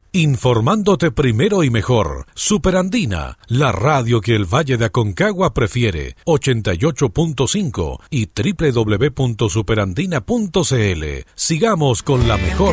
Informándote primero y mejor. Superandina, la radio que el Valle de Aconcagua prefiere. 88.5 y www.superandina.cl. Sigamos con la mejor